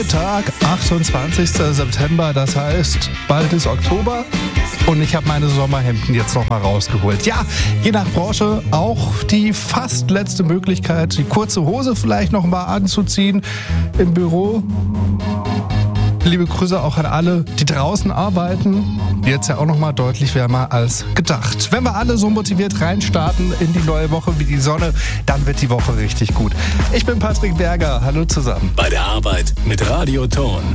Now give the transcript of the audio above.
Tag, 28. September, das heißt, bald ist Oktober und ich habe meine Sommerhemden jetzt noch mal rausgeholt. Ja, je nach Branche auch die fast letzte Möglichkeit, die kurze Hose vielleicht noch mal anzuziehen im Büro. Liebe Grüße auch an alle, die draußen arbeiten. Jetzt ja auch noch mal deutlich wärmer als gedacht. Wenn wir alle so motiviert reinstarten in die neue Woche wie die Sonne, dann wird die Woche richtig gut. Ich bin Patrick Berger. Hallo zusammen. Bei der Arbeit mit Radio Ton.